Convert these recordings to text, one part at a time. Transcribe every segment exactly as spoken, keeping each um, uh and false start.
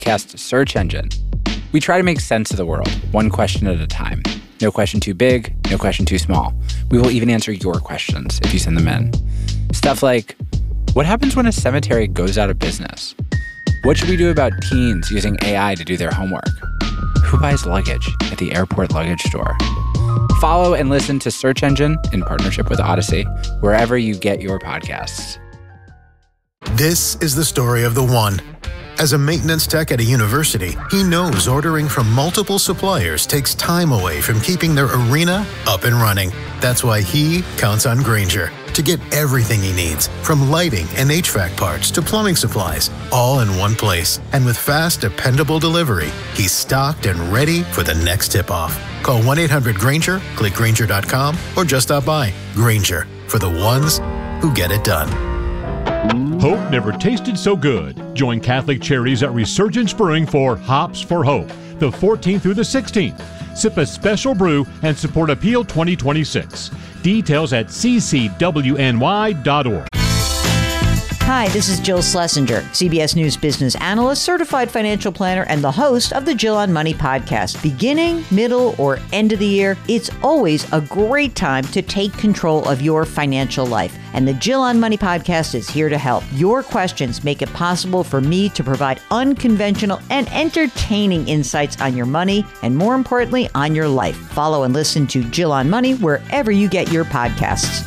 podcast search engine. We try to make sense of the world, one question at a time. No question too big, no question too small. We will even answer your questions if you send them in. Stuff like, what happens when a cemetery goes out of business? What should we do about teens using A I to do their homework? Who buys luggage at the airport luggage store? Follow and listen to Search Engine in partnership with Odyssey, wherever you get your podcasts. This is the story of the one. As a maintenance tech at a university, he knows ordering from multiple suppliers takes time away from keeping their arena up and running. That's why he counts on Grainger to get everything he needs, from lighting and H V A C parts to plumbing supplies, all in one place. And with fast, dependable delivery, he's stocked and ready for the next tip-off. Call one eight hundred Grainger, click Grainger dot com, or just stop by. Grainger, for the ones who get it done. Hope never tasted so good. Join Catholic Charities at Resurgence Brewing for Hops for Hope, the fourteenth through the sixteenth. Sip a special brew and support Appeal twenty twenty-six. Details at c c w n y dot org. Hi, this is Jill Schlesinger, C B S News business analyst, certified financial planner, and the host of the Jill on Money podcast. Beginning, middle, or end of the year, it's always a great time to take control of your financial life. And the Jill on Money podcast is here to help. Your questions make it possible for me to provide unconventional and entertaining insights on your money, and more importantly, on your life. Follow and listen to Jill on Money wherever you get your podcasts.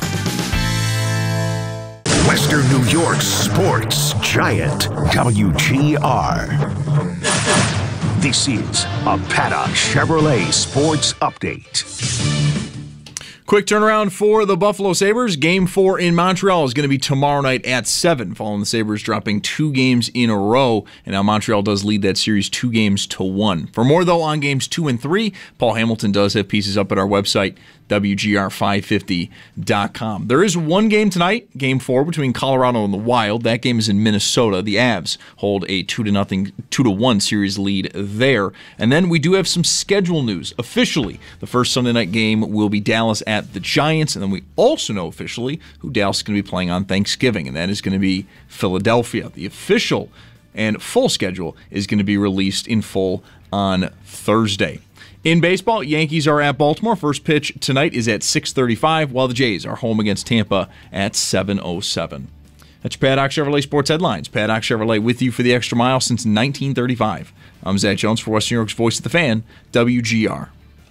Western New York's sports giant, W G R. This is a Paddock Chevrolet Sports Update. Quick turnaround for the Buffalo Sabres. Game four in Montreal is going to be tomorrow night at seven, following the Sabres dropping two games in a row. And now Montreal does lead that series two games to one. For more, though, on games two and three, Paul Hamilton does have pieces up at our website, W G R five fifty dot com. There is one game tonight, game four, between Colorado and the Wild. That game is in Minnesota. The Avs hold a two to nothing, two to one series lead there. And then we do have some schedule news. Officially, the first Sunday night game will be Dallas at the Giants, and then we also know officially who Dallas is going to be playing on Thanksgiving, and that is going to be Philadelphia. The official and full schedule is going to be released in full on Thursday. In baseball, Yankees are at Baltimore. First pitch tonight is at six thirty-five, while the Jays are home against Tampa at seven oh seven. That's your Paddock Chevrolet Sports Headlines. Paddock Chevrolet with you for the extra mile since nineteen thirty-five. I'm Zach Jones for Western New York's Voice of the Fan, W G R.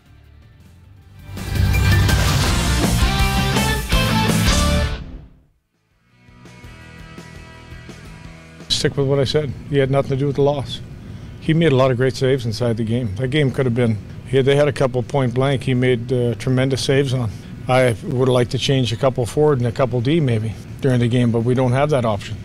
Stick with what I said. He had nothing to do with the loss. He made a lot of great saves inside the game. That game could have been, he had, they had a couple point blank. He made uh, tremendous saves on. I would have liked to change a couple forward and a couple D maybe during the game, but we don't have that option.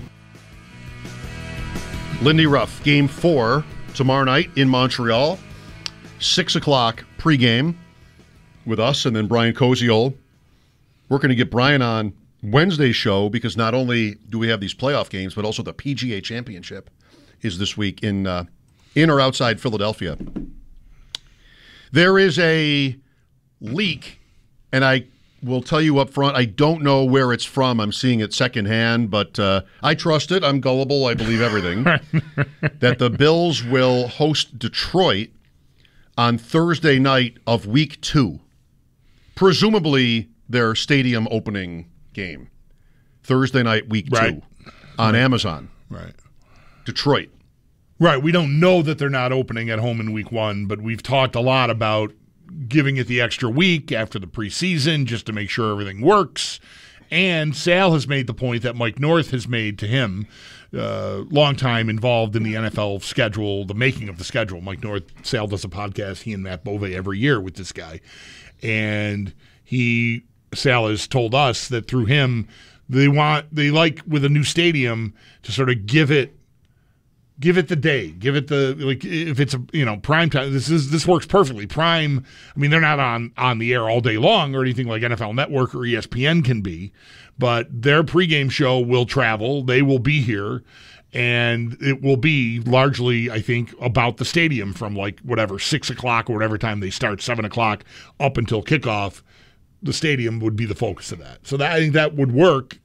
Lindy Ruff, game four tomorrow night in Montreal. Six o'clock pregame with us, and then Brian Koziol. We're going to get Brian on Wednesday's show because not only do we have these playoff games, but also the P G A Championship is this week in uh, in or outside Philadelphia. There is a leak, and I will tell you up front, I don't know where it's from. I'm seeing it secondhand, but uh, I trust it. I'm gullible. I believe everything. That the Bills will host Detroit on Thursday night of week two. Presumably their stadium opening game. Thursday night, week right. two on right. Amazon. Right. Detroit. Right. We don't know that they're not opening at home in week one, but we've talked a lot about giving it the extra week after the preseason just to make sure everything works. And Sal has made the point that Mike North has made to him, uh, long time involved in the N F L schedule, the making of the schedule. Mike North, Sal does a podcast, he and Matt Bove every year with this guy. And he, Sal has told us that through him, they want, they like with a new stadium to sort of give it, Give it the day. Give it the, like, if it's a, you know, prime time. This is this works perfectly. Prime, I mean, they're not on, on the air all day long or anything like N F L Network or E S P N can be, but their pregame show will travel. They will be here, and it will be largely, I think, about the stadium from like whatever, six o'clock or whatever time they start, seven o'clock up until kickoff. The stadium would be the focus of that. So that I think that would work.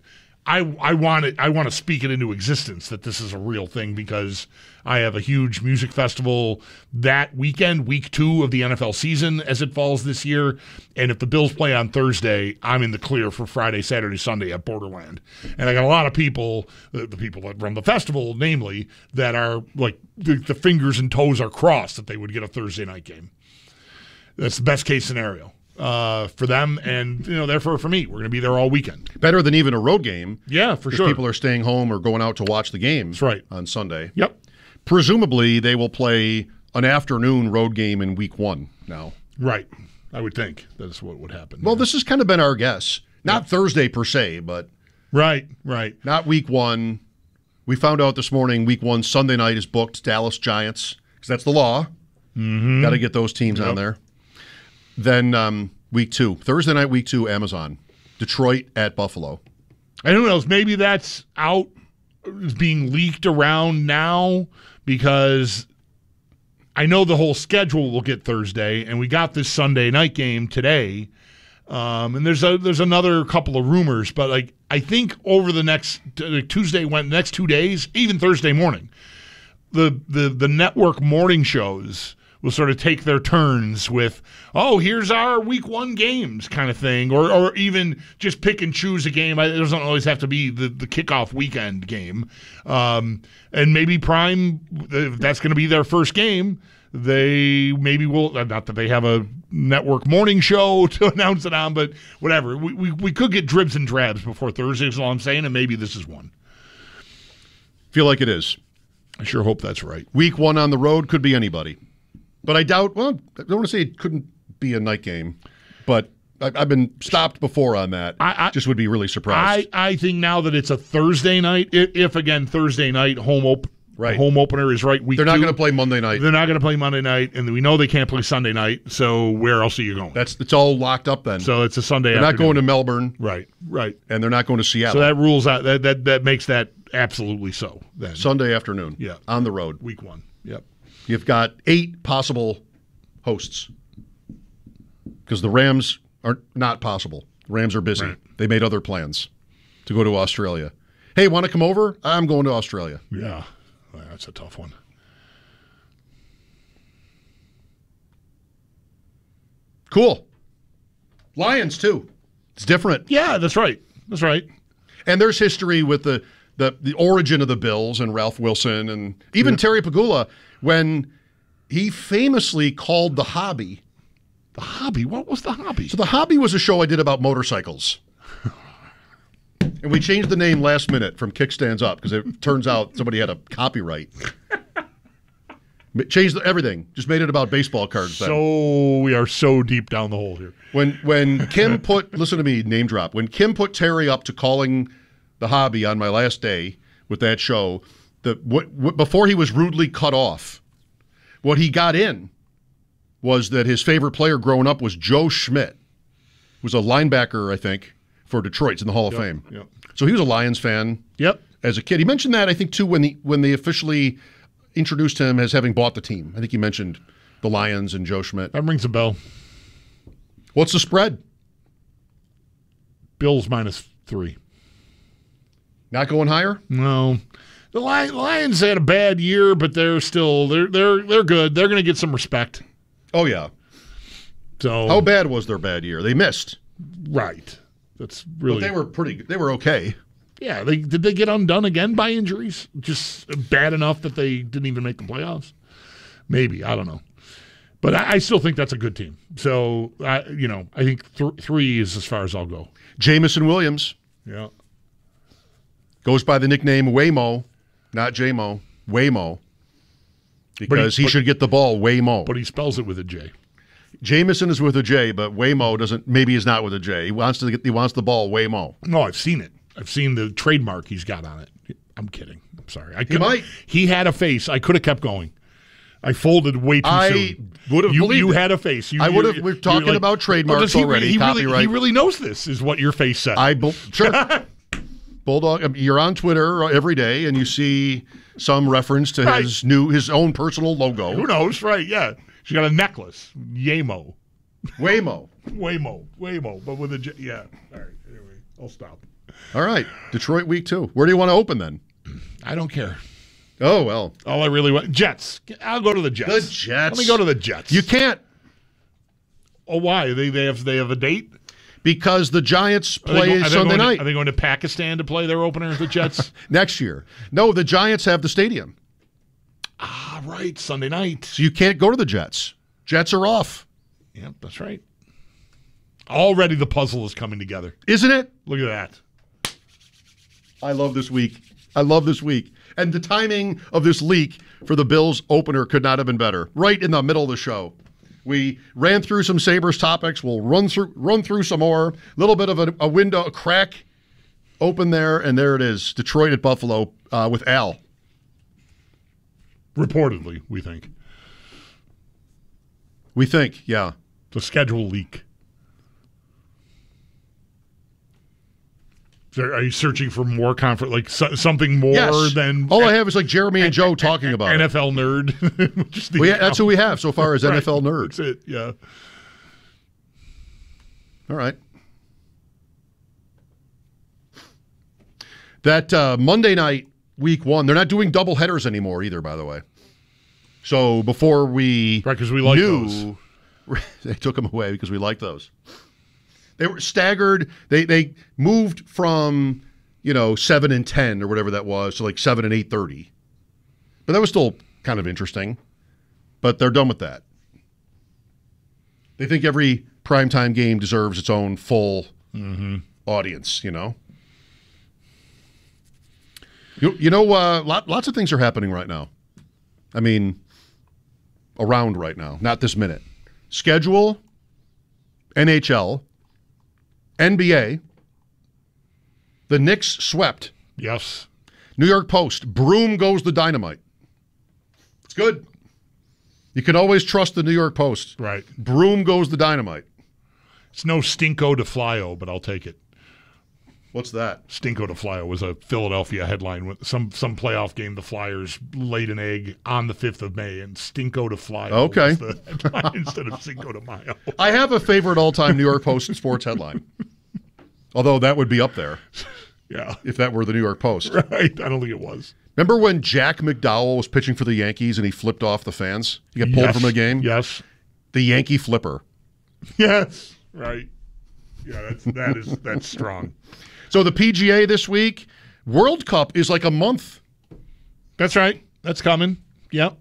I I want it. I want to speak it into existence that this is a real thing because I have a huge music festival that weekend, week two of the N F L season as it falls this year. And if the Bills play on Thursday, I'm in the clear for Friday, Saturday, Sunday at Borderland. And I got a lot of people, the, the people that run the festival, namely, that are like the, the fingers and toes are crossed that they would get a Thursday night game. That's the best case scenario uh, for them, and you know, therefore for me, we're going to be there all weekend. Better than even a road game. Yeah, for if sure. People are staying home or going out to watch the games. That's right. On Sunday. Yep. Presumably, they will play an afternoon road game in week one now. Right. I would think that's what would happen. Well, yeah. this has kind of been our guess. Not yeah. Thursday per se, but right, right. Not week one. We found out this morning week one Sunday night is booked. Dallas Giants, because that's the law. Mm-hmm. Got to get those teams yep. on there. Then um, week two, Thursday night, week two, Amazon, Detroit at Buffalo. I don't know. Maybe that's out, is being leaked around now because I know the whole schedule will get Thursday, and we got this Sunday night game today. Um, and there's a there's another couple of rumors, but like I think over the next uh, Tuesday, went next two days, even Thursday morning, the the the network morning shows will sort of take their turns with, oh, here's our week one games kind of thing, or or even just pick and choose a game. It doesn't always have to be the, the kickoff weekend game. Um, and maybe Prime, if that's going to be their first game, they maybe will, not that they have a network morning show to announce it on, but whatever. We, we, we could get dribs and drabs before Thursday is all I'm saying, and maybe this is one. Feel like it is. I sure hope that's right. Week one on the road could be anybody. But I doubt, well, I don't want to say it couldn't be a night game, but I, I've been stopped before on that. I, I just would be really surprised. I, I think now that it's a Thursday night, if, if again, Thursday night home op- right. home opener is right week They're not two, going to play Monday night. They're not going to play Monday night, and we know they can't play Sunday night, so where else are you going? That's It's all locked up then. So it's a Sunday They're afternoon. not going to Melbourne. Right, right. And they're not going to Seattle. So that rules out, that that, that makes that absolutely so. Then. Sunday afternoon. Yeah. On the road. Week one. Yep. You've got eight possible hosts because the Rams are not possible. The Rams are busy. Right. They made other plans to go to Australia. Hey, want to come over? I'm going to Australia. Yeah, well, that's a tough one. Cool. Lions, too. It's different. Yeah, that's right. That's right. And there's history with the, the, the origin of the Bills and Ralph Wilson and even yeah. Terry Pagula when he famously called The Hobby. The Hobby? What was The Hobby? So The Hobby was a show I did about motorcycles. And we changed the name last minute from Kickstands Up because it turns out somebody had a copyright. Changed everything. Just made it about baseball cards. So then. We are so deep down the hole here. When when Kim put, listen to me, name drop. When Kim put Terry up to calling The Hobby on my last day with that show, the what, what, before he was rudely cut off, what he got in was that his favorite player growing up was Joe Schmidt, who was a linebacker, I think, for Detroit. It's in the Hall of yep, Fame. Yep. So he was a Lions fan. Yep. As a kid. He mentioned that, I think, too, when the when they officially introduced him as having bought the team. I think he mentioned the Lions and Joe Schmidt. That rings a bell. What's the spread? Bills minus three. Not going higher? No. The Lions had a bad year, but they're still they're they're they're good. They're going to get some respect. Oh yeah. So how bad was their bad year? They missed. Right. That's really. But they were pretty. They were okay. Yeah. They did they get undone again by injuries? Just bad enough that they didn't even make the playoffs. Maybe I don't know, but I, I still think that's a good team. So I you know I think th- three is as far as I'll go. Jameson Williams. Yeah. Goes by the nickname Waymo. Not J-Mo, Waymo, because he, he but, should get the ball Waymo. But he spells it with a J. Jameson is with a J, but Waymo doesn't. Maybe is not with a J. He wants to get. He wants the ball Waymo. No, I've seen it. I've seen the trademark he's got on it. I'm kidding. I'm sorry. I he might. He had a face. I could have kept going. I folded way too I soon. would have you, believed you it. had a face. You, I would have. We're talking like, about trademarks well, already. He, he copyright. Really, he really knows this. Is what your face said. I sure. Bulldog, you're on Twitter every day, and you see some reference to right. his new, his own personal logo. Who knows, right? Yeah, she's got a necklace, Yamo, Waymo, Waymo, Waymo, but with a J. Yeah. All right. Anyway, I'll stop. All right. Detroit week two. Where do you want to open then? I don't care. Oh, well. All I really want. Jets. I'll go to the Jets. The Jets. Let me go to the Jets. You can't. Oh, why? They they have they have a date? Because the Giants Are they play go- are they Sunday going to- night. Are they going to Pakistan to play their opener, the Jets? Next year. No, the Giants have the stadium. Ah, right. Sunday night. So you can't go to the Jets. Jets are off. Yep, that's right. Already the puzzle is coming together. Isn't it? Look at that. I love this week. I love this week. And the timing of this leak for the Bills opener could not have been better. Right in the middle of the show. We ran through some Sabres topics. We'll run through run through some more. A little bit of a, a window, a crack open there, and there it is. Detroit at Buffalo uh, with Al. Reportedly, we think. We think, yeah. The schedule leak. Is there- Are you searching for more comfort, like so, something more Yes. than All I have is like Jeremy and Joe talking about N it. F L nerd? Just the We, account. that's who we have so far as Right. N F L nerds. That's it, yeah. All right. That uh, Monday night, week one, they're not doing double headers anymore either, by the way. So before we, Right, 'cause we like knew, they took them away because we like those. They were staggered. They they moved from, you know, seven and ten or whatever that was to like seven and eight thirty. But that was still kind of interesting. But they're done with that. They think every primetime game deserves its own full Mm-hmm. audience, you know? You, you know, uh, lot, lots of things are happening right now. I mean, around right now, not this minute. Schedule, N H L, N B A, the Knicks swept. Yes. New York Post, Broom goes the dynamite. It's good. You can always trust the New York Post. Right. Broom goes the dynamite. It's no Stinko de Flyo, but I'll take it. What's that? Stinko de Flyo was a Philadelphia headline. With some some playoff game, the Flyers laid an egg on the fifth of May, and Stinko de Flyo Okay. was the headline instead of Cinco de Mayo. I have a favorite all-time New York Post sports headline. Although that would be up there. Yeah. If that were the New York Post. Right. I don't think it was. Remember when Jack McDowell was pitching for the Yankees and he flipped off the fans? He got pulled Yes. from a game? Yes. The Yankee flipper. Yes. Right. Yeah, that's that is that's strong. So the P G A this week, World Cup is like a month. That's right. That's coming. Yep.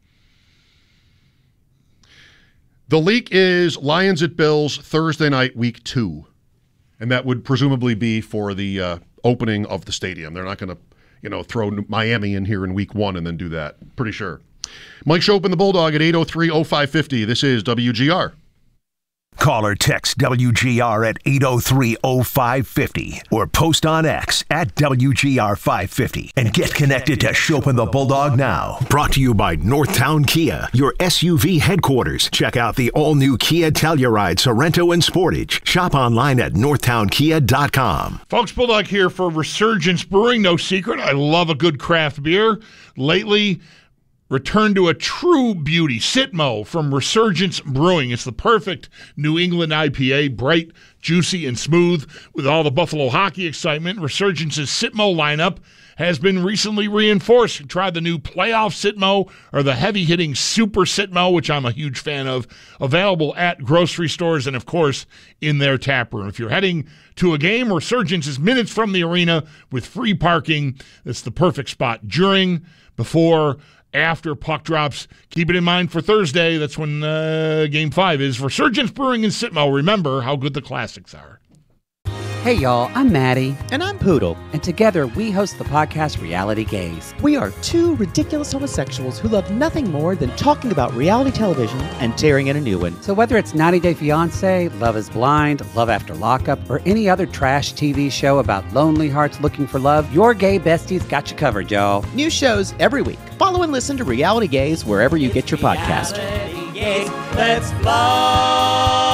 The leak is Lions at Bills Thursday night, week two. And that would presumably be for the uh, opening of the stadium. They're not going to, you know, throw Miami in here in week one and then do that. Pretty sure. Mike Schopp and the Bulldog at eight oh three oh five fifty. This is W G R. Call or text W G R at eight oh three oh five fifty or post on X at W G R five fifty and get connected to Schopp and the Bulldog now. Brought to you by Northtown Kia, your S U V headquarters. Check out the all-new Kia Telluride, Sorrento, and Sportage. Shop online at northtown kia dot com. Folks, Bulldog here for Resurgence Brewing. No secret, I love a good craft beer. Lately, return to a true beauty. Sitmo from Resurgence Brewing. It's the perfect New England I P A, bright, juicy, and smooth. With all the Buffalo hockey excitement, Resurgence's Sitmo lineup has been recently reinforced. Try the new Playoff Sitmo or the heavy-hitting Super Sitmo, which I'm a huge fan of, available at grocery stores and, of course, in their tap room. If you're heading to a game, Resurgence is minutes from the arena with free parking. It's the perfect spot during, before, after puck drops. Keep it in mind for Thursday. That's when uh, Game five is. Resurgence Brewing and Sitmo. Remember how good the classics are. Hey, y'all, I'm Maddie. And I'm Poodle. And together, we host the podcast Reality Gaze. We are two ridiculous homosexuals who love nothing more than talking about reality television and tearing in a new one. So whether it's ninety day fiancé, Love is Blind, Love After Lockup, or any other trash T V show about lonely hearts looking for love, your gay besties got you covered, y'all. New shows every week. Follow and listen to Reality Gaze wherever you get your podcast. Reality Gaze, let's love.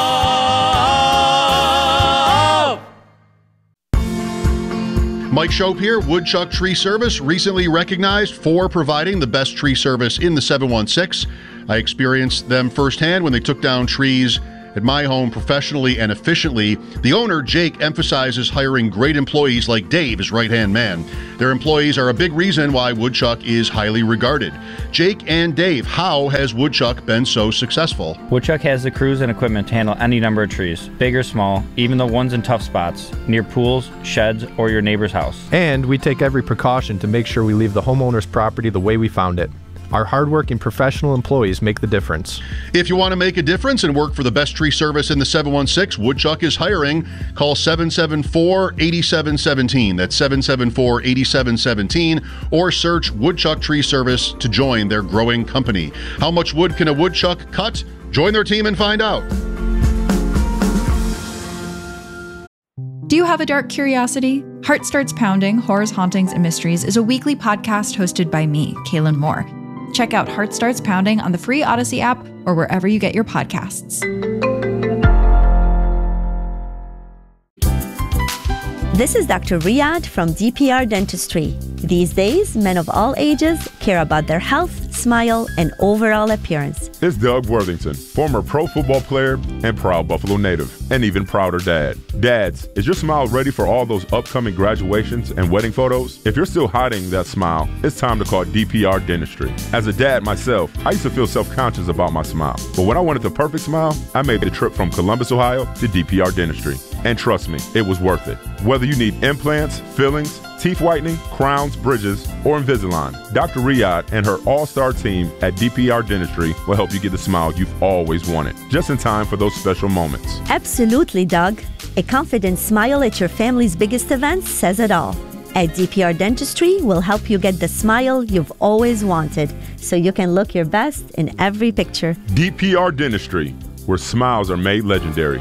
Mike Schopp here, Woodchuck Tree Service, recently recognized for providing the best tree service in the seven one six. I experienced them firsthand when they took down trees At My Home, professionally and efficiently, the owner, Jake, emphasizes hiring great employees like Dave, his right-hand man. Their employees are a big reason why Woodchuck is highly regarded. Jake and Dave, how has Woodchuck been so successful? Woodchuck has the crews and equipment to handle any number of trees, big or small, even the ones in tough spots, near pools, sheds, or your neighbor's house. And we take every precaution to make sure we leave the homeowner's property the way we found it. Our hardworking professional employees make the difference. If you want to make a difference and work for the best tree service in the seven one six, Woodchuck is hiring. Call seven seven four, eight seven one seven. That's seven seven four, eight seven one seven, or search Woodchuck Tree Service to join their growing company. How much wood can a woodchuck cut? Join their team and find out. Do you have a dark curiosity? Heart Starts Pounding, Horrors, Hauntings, and Mysteries is a weekly podcast hosted by me, Kaylin Moore. Check out Heart Starts Pounding on the free Odyssey app or wherever you get your podcasts. This is Doctor Riyadh from D P R Dentistry. These days, men of all ages care about their health, smile, and overall appearance. It's Doug Worthington, former pro football player and proud Buffalo native, and even prouder dad. Dads, is your smile ready for all those upcoming graduations and wedding photos? If you're still hiding that smile, it's time to call D P R Dentistry. As a dad myself, I used to feel self-conscious about my smile. But when I wanted the perfect smile, I made the trip from Columbus, Ohio to D P R Dentistry. And trust me, it was worth it. Whether you need implants, fillings, teeth whitening, crowns, bridges, or Invisalign, Doctor Riyadh and her all-star team at D P R Dentistry will help you get the smile you've always wanted, just in time for those special moments. Absolutely, Doug. A confident smile at your family's biggest events says it all. At D P R Dentistry, we'll help you get the smile you've always wanted, so you can look your best in every picture. D P R Dentistry, where smiles are made legendary.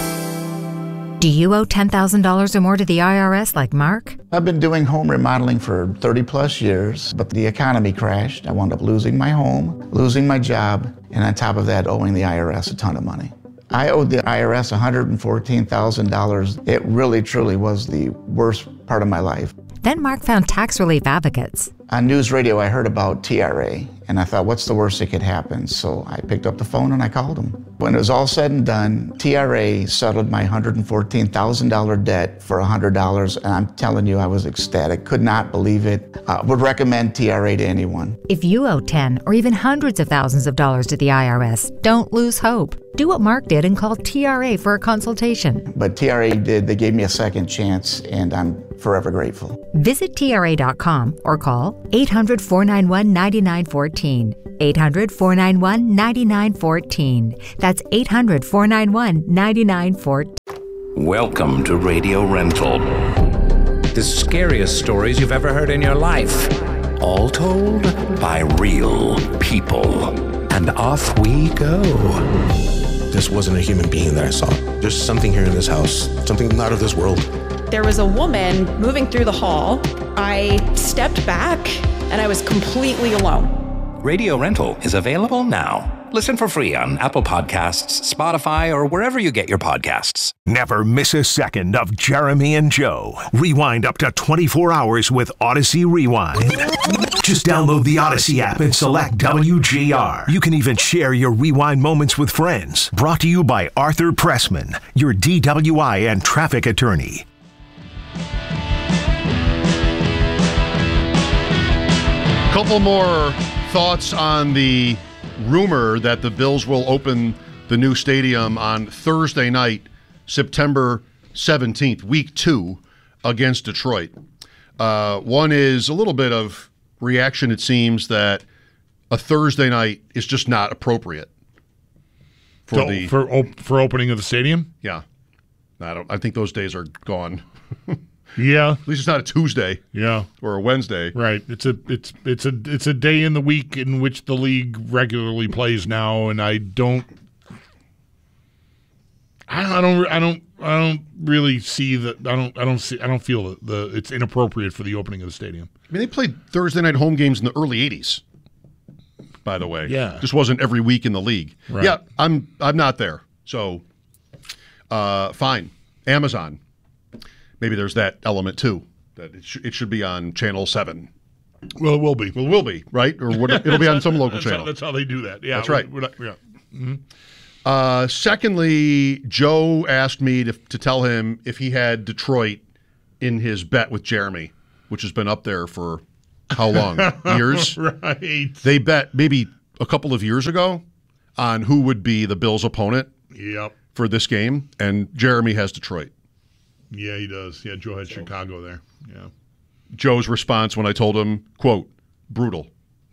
Do you owe ten thousand dollars or more to the I R S like Mark? I've been doing home remodeling for thirty plus years, but the economy crashed. I wound up losing my home, losing my job, and on top of that, owing the I R S a ton of money. I owed the I R S one hundred fourteen thousand dollars. It really, truly was the worst part of my life. Then Mark found tax relief advocates. On news radio, I heard about T R A, and I thought, what's the worst that could happen? So I picked up the phone and I called them. When it was all said and done, T R A settled my one hundred fourteen thousand dollars debt for one hundred dollars, and I'm telling you, I was ecstatic, could not believe it. I would recommend T R A to anyone. If you owe ten or even hundreds of thousands of dollars to the I R S, don't lose hope. Do what Mark did and call T R A for a consultation. But T R A did, they gave me a second chance, and I'm forever grateful. Visit T R A dot com or call eight hundred, four nine one, nine nine one four. eight hundred, four nine one, nine nine one four. That's eight hundred, four nine one, nine nine one four. Welcome to Radio Rental. The scariest stories you've ever heard in your life. All told by real people. And off we go. This wasn't a human being that I saw. There's something here in this house, something not of this world. There was a woman moving through the hall. I stepped back and I was completely alone. Radio Rental is available now. Listen for free on Apple Podcasts, Spotify, or wherever you get your podcasts. Never miss a second of Jeremy and Joe. Rewind up to twenty-four hours with Odyssey Rewind. Just download the Odyssey app and select W G R. You can even share your rewind moments with friends. Brought to you by Arthur Pressman, your D W I and traffic attorney. Couple more thoughts on the rumor that the Bills will open the new stadium on Thursday night, September seventeenth, week two, against Detroit. Uh, one is a little bit of reaction, it seems, that a Thursday night is just not appropriate for so, the for op- for opening of the stadium. Yeah, I don't. I think those days are gone. Yeah, at least it's not a Tuesday. Yeah, or a Wednesday. Right. It's a it's it's a it's a day in the week in which the league regularly plays now, and I don't. I don't. I don't. I don't really see that. I don't. I don't see. I don't feel that the it's inappropriate for the opening of the stadium. I mean, they played Thursday night home games in the early eighties. By the way, yeah, just wasn't every week in the league. Right. Yeah, I'm. I'm not there. So, uh, fine. Amazon. Maybe there's that element too. That it, sh- it should be on Channel Seven. Well, it will be. Well, it will be right, or what, it'll be on some local that's channel. How, that's how they do that. Yeah, that's right. We're not, yeah. Mm-hmm. Uh, secondly, Joe asked me to, to tell him if he had Detroit in his bet with Jeremy, which has been up there for how long? Years? Right. They bet maybe a couple of years ago on who would be the Bills' opponent Yep. for this game, and Jeremy has Detroit. Yeah, he does. Yeah, Joe had so. Chicago there. Yeah. Joe's response when I told him, quote, brutal.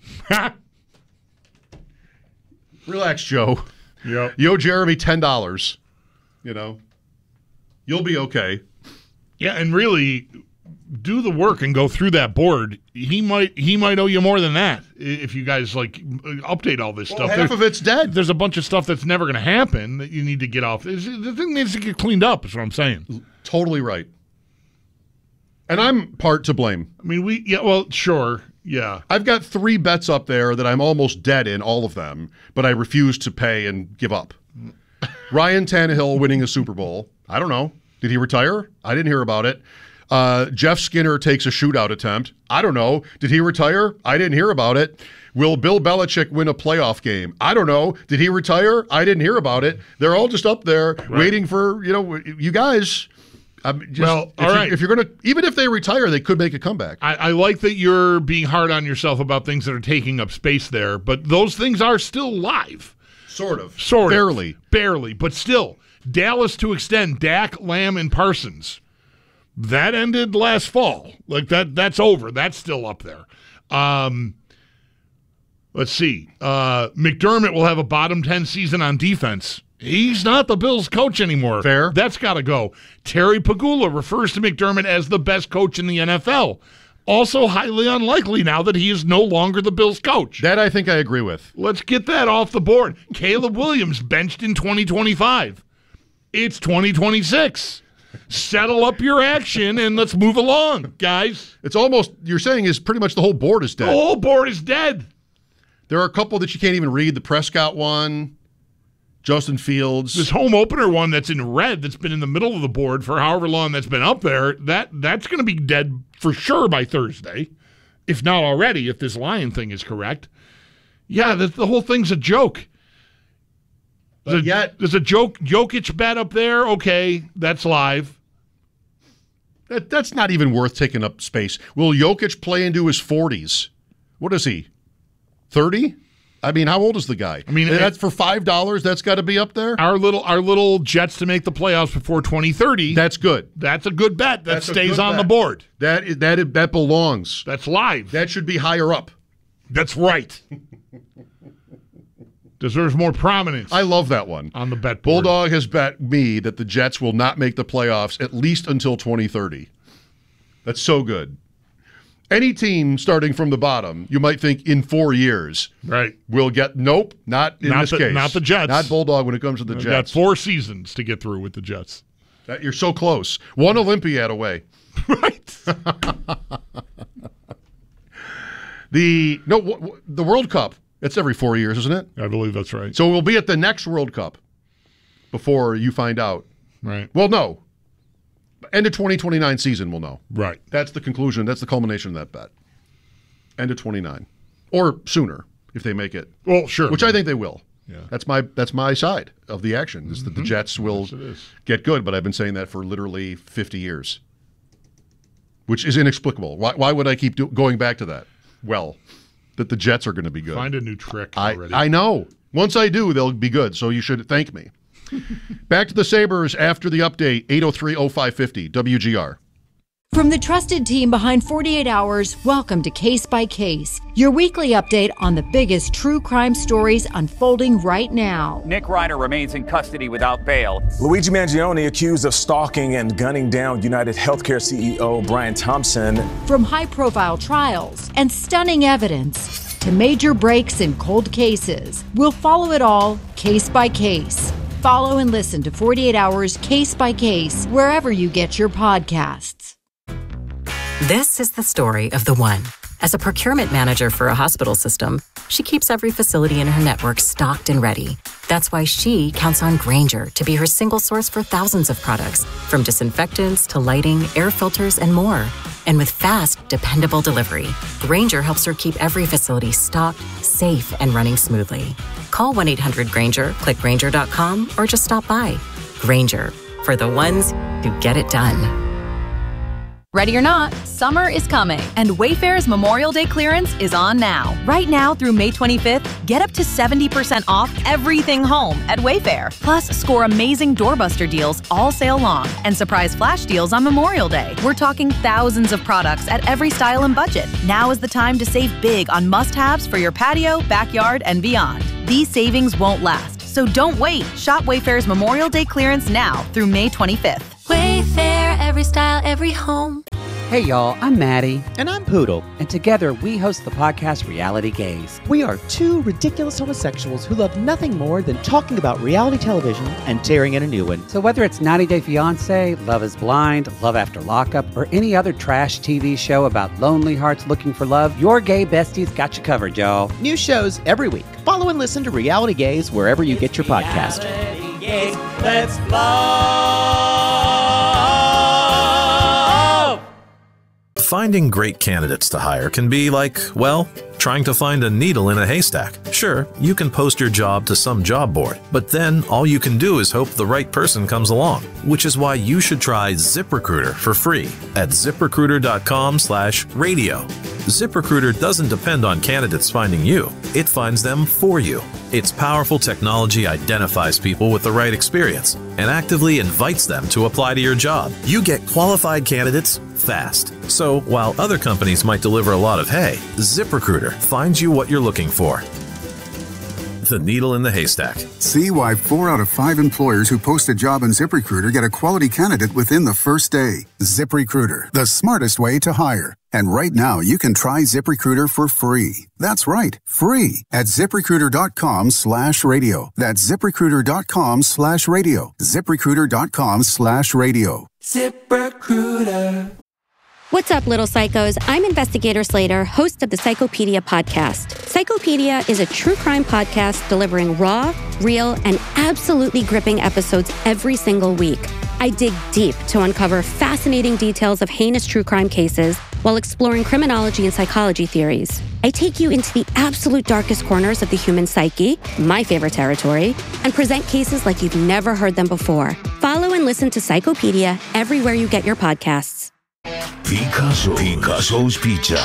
Relax, Joe. Yep. You owe Jeremy ten dollars. You know, you'll be okay. Yeah, and really do the work and go through that board. He might he might owe you more than that if you guys like update all this well, stuff. Half there, of it's dead. There's a bunch of stuff that's never going to happen that you need to get off. The thing needs to get cleaned up is what I'm saying. Totally right. And I'm part to blame. I mean, we yeah, well, sure. Yeah. I've got three bets up there that I'm almost dead in, all of them, but I refuse to pay and give up. Ryan Tannehill winning a Super Bowl. I don't know. Did he retire? I didn't hear about it. Uh, Jeff Skinner takes a shootout attempt. I don't know. Did he retire? I didn't hear about it. Will Bill Belichick win a playoff game? I don't know. Did he retire? I didn't hear about it. They're all just up there right. waiting for, you know, you guys. I'm just, well, all if right. You, if you're going to, even if they retire, they could make a comeback. I, I like that you're being hard on yourself about things that are taking up space there, but those things are still live. Sort of. Sort Barely. of. Barely. But still, Dallas to extend Dak, Lamb, and Parsons. That ended last fall. Like that. That's over. That's still up there. Um, let's see. Uh, McDermott will have a bottom ten season on defense. He's not the Bills' coach anymore. Fair. That's got to go. Terry Pagula refers to McDermott as the best coach in the N F L. Also highly unlikely now that he is no longer the Bills' coach. That I think I agree with. Let's get that off the board. Caleb Williams benched in twenty twenty-five. It's twenty twenty-six. Settle up your action and let's move along, guys. It's almost, you're saying is pretty much the whole board is dead. The whole board is dead. There are a couple that you can't even read. The Prescott one, Justin Fields. This home opener one that's in red that's been in the middle of the board for however long that's been up there, that that's going to be dead for sure by Thursday, if not already, if this Lion thing is correct. Yeah, the, the whole thing's a joke. There's a, yet, there's a joke Jokic bet up there. Okay, that's live. That, that's not even worth taking up space. Will Jokic play into his forties? What is he, thirty? I mean, how old is the guy? I mean, that's for five dollars. That's got to be up there. Our little, our little Jets to make the playoffs before twenty thirty. That's good. That's a good bet. That that's stays on bet. the board. That is, that that belongs. That's live. That should be higher up. That's right. Deserves more prominence. I love that one on the bet board. Bulldog has bet me that the Jets will not make the playoffs at least until twenty thirty. That's so good. Any team starting from the bottom, you might think in four years, right? Will get nope, not in not this the, case. Not the Jets. Not Bulldog when it comes to the We've Jets. Got four seasons to get through with the Jets. That, you're so close. One Olympiad away. Right. the no w- w- the World Cup. It's every four years, isn't it? I believe that's right. So we'll be at the next World Cup before you find out. Right. Well, no. End of twenty twenty-nine season, we'll know. Right. That's the conclusion. That's the culmination of that bet. End of twenty-nine. Or sooner, if they make it. Well, sure. Which I think they will. Yeah. That's my that's my side of the action, is mm-hmm. that the Jets will yes, get good, but I've been saying that for literally fifty years. Which is inexplicable. Why, why would I keep do, going back to that? Well, that the Jets are going to be good. Find a new trick I, already. I know. Once I do, they'll be good, so you should thank me. Back to the Sabres after the update, eight oh three oh five fifty, W G R. From the trusted team behind forty-eight hours, welcome to Case by Case, your weekly update on the biggest true crime stories unfolding right now. Nick Reiner remains in custody without bail. Luigi Mangione accused of stalking and gunning down United Healthcare C E O Brian Thompson. From high-profile trials and stunning evidence to major breaks in cold cases, we'll follow it all case by case. Follow and listen to forty-eight hours Case by Case wherever you get your podcasts. This is the story of the one. As a procurement manager for a hospital system, she keeps every facility in her network stocked and ready. That's why she counts on Grainger to be her single source for thousands of products, from disinfectants to lighting, air filters, and more. And with fast, dependable delivery, Grainger helps her keep every facility stocked, safe, and running smoothly. Call one eight hundred Granger, click Granger dot com, or just stop by. Granger, for the ones who get it done. Ready or not, summer is coming, and Wayfair's Memorial Day clearance is on now. Right now through May twenty-fifth, get up to seventy percent off everything home at Wayfair. Plus, score amazing doorbuster deals all sale long and surprise flash deals on Memorial Day. We're talking thousands of products at every style and budget. Now is the time to save big on must-haves for your patio, backyard, and beyond. These savings won't last, so don't wait. Shop Wayfair's Memorial Day clearance now through May twenty-fifth. Wayfair, every style, every home. Hey y'all, I'm Maddie. And I'm Poodle. And together we host the podcast Reality Gaze. We are two ridiculous homosexuals who love nothing more than talking about reality television and tearing in a new one. So whether it's ninety day fiancé, Love is Blind, Love After Lockup, or any other trash T V show about lonely hearts looking for love, your gay besties got you covered, y'all. New shows every week. Follow and listen to Reality Gaze wherever you get your podcast. Reality Gaze, let's love. Finding great candidates to hire can be like, well, trying to find a needle in a haystack. Sure, you can post your job to some job board, but then all you can do is hope the right person comes along, which is why you should try ZipRecruiter for free at ziprecruiter dot com slash radio. ZipRecruiter doesn't depend on candidates finding you. It finds them for you. Its powerful technology identifies people with the right experience and actively invites them to apply to your job. You get qualified candidates fast. So while other companies might deliver a lot of hay, ZipRecruiter finds you what you're looking for. The needle in the haystack. See why four out of five employers who post a job on ZipRecruiter get a quality candidate within the first day. ZipRecruiter, the smartest way to hire. And right now, you can try ZipRecruiter for free. That's right, free at ziprecruiter dot com slash radio. That's ziprecruiter dot com slash radio. ziprecruiter dot com slash radio. ZipRecruiter. What's up, little psychos? I'm Investigator Slater, host of the Psychopedia podcast. Psychopedia is a true crime podcast delivering raw, real, and absolutely gripping episodes every single week. I dig deep to uncover fascinating details of heinous true crime cases while exploring criminology and psychology theories. I take you into the absolute darkest corners of the human psyche, my favorite territory, and present cases like you've never heard them before. Follow and listen to Psychopedia everywhere you get your podcasts. Picasso, Picasso's Pizza.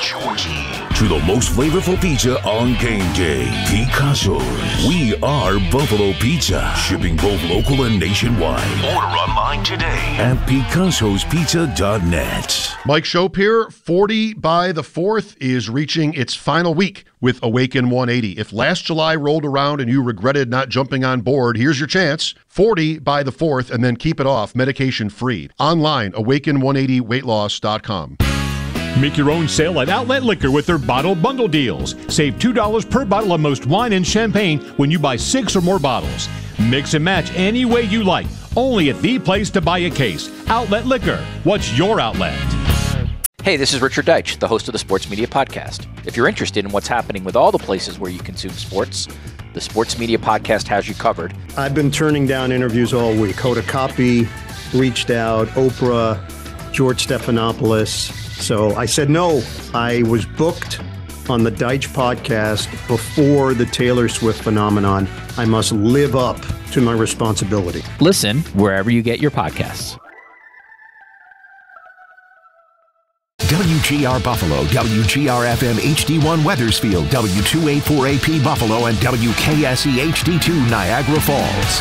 To the most flavorful pizza on game day. Picasso's. We are Buffalo Pizza. Shipping both local and nationwide. Order online today at picassos pizza dot net. Mike Shope here. forty by the fourth is reaching its final week with Awaken one eighty. If last July rolled around and you regretted not jumping on board, here's your chance. forty by the fourth, and then keep it off, medication free. Online, awaken one eighty weight loss dot com. Make your own sale at Outlet Liquor with their bottle bundle deals. Save two dollars per bottle of most wine and champagne when you buy six or more bottles. Mix and match any way you like. Only at the place to buy a case. Outlet Liquor. What's your outlet? Hey, this is Richard Deitch, the host of the Sports Media Podcast. If you're interested in what's happening with all the places where you consume sports, the Sports Media Podcast has you covered. I've been turning down interviews all week. Hoda Kotb reached out, Oprah, George Stephanopoulos. So I said no. I was booked on the Deitch podcast before the Taylor Swift phenomenon. I must live up to my responsibility. Listen wherever you get your podcasts. W G R Buffalo, W G R F M H D one Wethersfield, W two eighty-four A P Buffalo, and W K S E H D two Niagara Falls.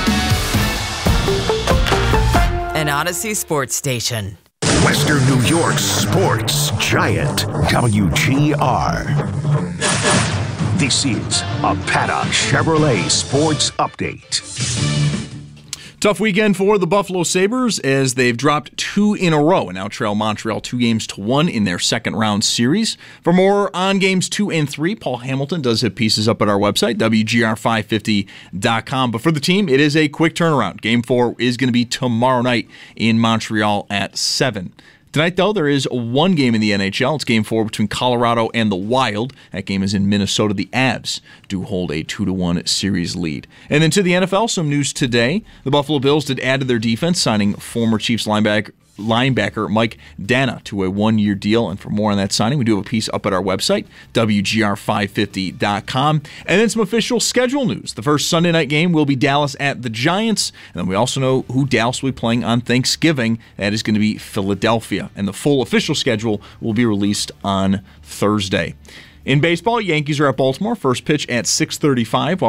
An Odyssey sports station. Western New York's sports giant, W G R. This is a Paddock Chevrolet Sports Update. Tough weekend for the Buffalo Sabres as they've dropped two in a row and now trail Montreal two games to one in their second round series. For more on games two and three, Paul Hamilton does have pieces up at our website, W G R five fifty dot com. But for the team, it is a quick turnaround. Game four is going to be tomorrow night in Montreal at seven. Tonight, though, there is one game in the N H L. It's game four between Colorado and the Wild. That game is in Minnesota. The Avs do hold a two to one series lead. And then to the N F L, some news today. The Buffalo Bills did add to their defense, signing former Chiefs linebacker linebacker Mike Dana to a one-year deal. And for more on that signing, we do have a piece up at our website, W G R five fifty dot com. And then some official schedule news. The first Sunday night game will be Dallas at the Giants. And then we also know who Dallas will be playing on Thanksgiving. That is going to be Philadelphia. And the full official schedule will be released on Thursday. In baseball, Yankees are at Baltimore. First pitch at six thirty-five.